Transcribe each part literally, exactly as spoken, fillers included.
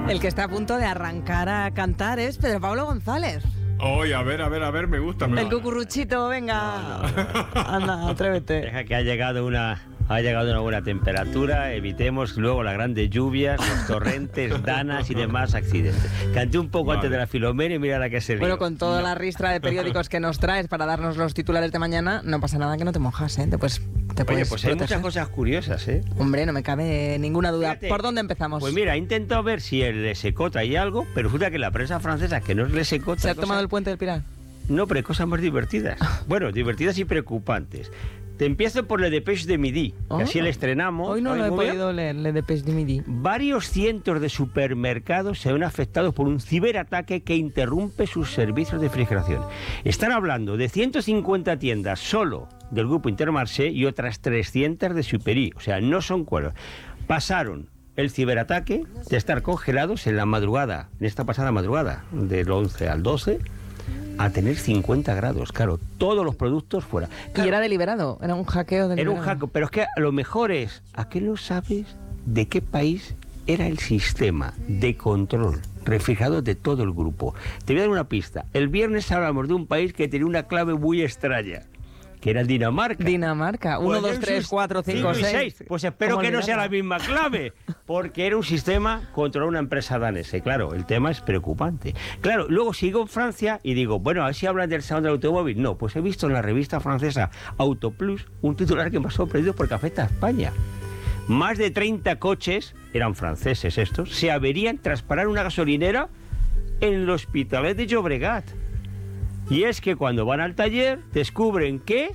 El que está a punto de arrancar a cantar es Pedro Pablo González. Oye, a ver, a ver, a ver, me gusta. Me El gusta. cucuruchito, venga. No, no, no. Anda, atrévete. Deja que ha llegado una... Ha llegado una buena temperatura, evitemos luego las grandes lluvias, los torrentes, danas y demás accidentes. Canté un poco vale. antes de la Filomena y mira la que se ríe. Bueno, con toda no. la ristra de periódicos que nos traes para darnos los titulares de mañana, no pasa nada que no te mojas, ¿eh? Te puedes, te Oye, puedes pues hay proteger. muchas cosas curiosas, ¿eh? Hombre, no me cabe ninguna duda. Fíjate, ¿Por dónde empezamos? Pues mira, he intentado ver si el Le Secot hay algo, pero resulta que la prensa francesa, que no es Le Secot... ¿Se ha cosa... tomado el puente del Pilar? No, pero hay cosas más divertidas. Bueno, divertidas y preocupantes. Te empiezo por Le Dépêche de Midi, oh, que así le estrenamos. Hoy no lo he podido leer, Le Dépêche de Midi. Varios cientos de supermercados se ven afectados por un ciberataque que interrumpe sus servicios de refrigeración. Están hablando de ciento cincuenta tiendas solo del grupo Intermarché y otras trescientas de Superi. O sea, no son cueros. Pasaron el ciberataque de estar congelados en la madrugada, en esta pasada madrugada, del once al doce, a tener cincuenta grados, claro, todos los productos fuera. Claro, y era deliberado, era un hackeo deliberado. Era un hackeo, pero es que lo mejor es, ¿a qué no sabes de qué país era el sistema de control refrigerado de todo el grupo? Te voy a dar una pista. El viernes hablamos de un país que tenía una clave muy extraña, que era Dinamarca. Dinamarca, uno, dos, tres, cuatro, cinco, seis. Pues espero que no sea la misma clave, porque era un sistema contra una empresa danesa. Y claro, el tema es preocupante. Claro, luego sigo en Francia y digo, bueno, a ver si hablan del salón del automóvil. No, pues he visto en la revista francesa Autoplus un titular que me ha sorprendido porque afecta a España. Más de treinta coches, eran franceses estos, se averían tras parar una gasolinera en el Hospitalet de Llobregat. Y es que cuando van al taller descubren que,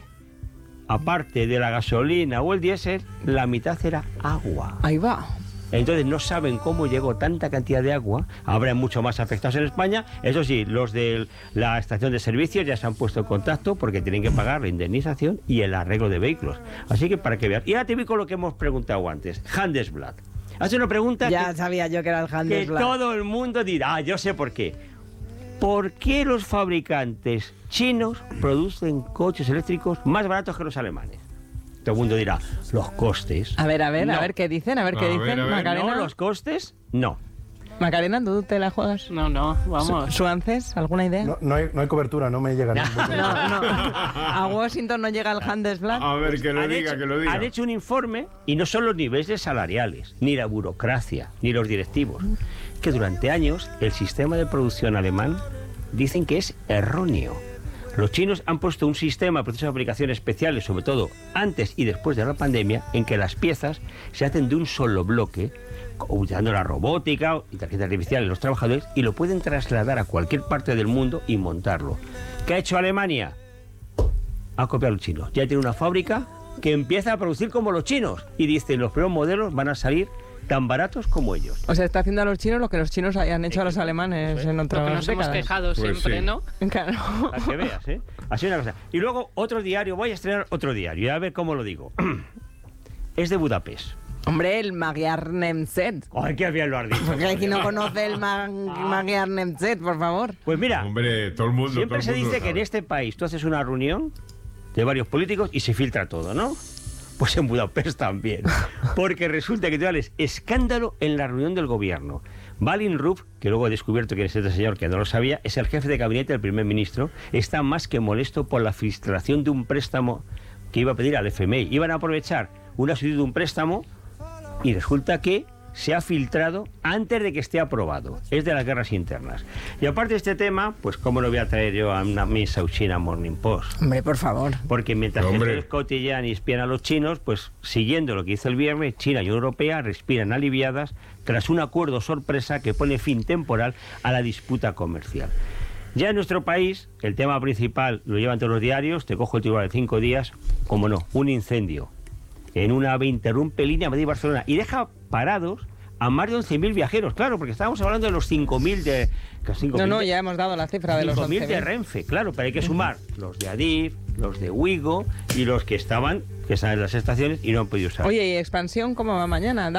aparte de la gasolina o el diésel, la mitad era agua. Ahí va. Entonces no saben cómo llegó tanta cantidad de agua. Habrá mucho más afectados en España. Eso sí, los de la estación de servicios ya se han puesto en contacto porque tienen que pagar la indemnización y el arreglo de vehículos. Así que para que vean. Y ahora te vi con lo que hemos preguntado antes. Handelsblad. Hace una pregunta ya que, sabía yo que era el Handelsblad. Que todo el mundo dirá, ah, yo sé por qué. ¿Por qué los fabricantes chinos producen coches eléctricos más baratos que los alemanes? Todo el mundo dirá, los costes. A ver, a ver, no. a ver qué dicen, a ver qué A dicen, ver, a ver, Macarena. No, los costes, no. Macarena, ¿tú te la juegas? No, no, vamos. ¿Su ANSES? ¿Alguna idea? No, no, hay, no hay cobertura, no me llega ningún. No, no. A Washington no llega el Handelsblad. A ver, que lo Han diga, hecho, que lo diga. Han hecho un informe y no son los niveles salariales, ni la burocracia, ni los directivos. Que durante años el sistema de producción alemán dicen que es erróneo. Los chinos han puesto un sistema de procesos de fabricación especiales, sobre todo antes y después de la pandemia, en que las piezas se hacen de un solo bloque, utilizando la robótica, inteligencia artificial y los trabajadores, y lo pueden trasladar a cualquier parte del mundo y montarlo. ¿Qué ha hecho Alemania? Ha copiado a los chinos. Ya tiene una fábrica que empieza a producir como los chinos. Y dicen, los primeros modelos van a salir tan baratos como ellos. O sea, está haciendo a los chinos lo que los chinos hayan hecho a los alemanes sí. en otras Lo que nos décadas. hemos quejado Pues siempre, sí. ¿no? Claro. Para que veas, ¿eh? Así una cosa. Y luego otro diario, voy a estrenar otro diario, y a ver cómo lo digo. Es de Budapest. Hombre, el Magyar Nemzet. Ay, qué bien lo has dicho. Porque aquí no conoce el Ma- Magyar Nemzet, por favor. Pues mira, Hombre, todo el mundo. siempre todo se el mundo dice lo que en sabe. este país tú haces una reunión de varios políticos y se filtra todo, ¿no? Pues en Budapest también. Porque resulta que te vales escándalo en la reunión del gobierno. Balin Ruff, que luego he descubierto que es este señor, que no lo sabía, es el jefe de gabinete del primer ministro, está más que molesto por la filtración de un préstamo que iba a pedir al F M I. Iban a aprovechar una solicitud de un préstamo y resulta que se ha filtrado antes de que esté aprobado. Es de las guerras internas. Y aparte de este tema, pues cómo lo voy a traer yo a una misa China Morning Post. Hombre, por favor. Porque mientras Hombre. que los cotillan y espían a los chinos, pues siguiendo lo que hizo el viernes, China y Unión Europea respiran aliviadas tras un acuerdo sorpresa que pone fin temporal a la disputa comercial. Ya en nuestro país, el tema principal lo llevan todos los diarios, te cojo el titular de cinco días, como no, un incendio en una AVE interrumpe línea Madrid-Barcelona y deja parados a más de once mil viajeros, claro, porque estábamos hablando de los cinco mil de... No, no, ya hemos dado la cifra de los cinco mil once mil. de Renfe, claro, pero hay que sumar los de Adif, los de Wigo y los que estaban, que están en las estaciones y no han podido usar. Oye, ¿y expansión cómo va mañana?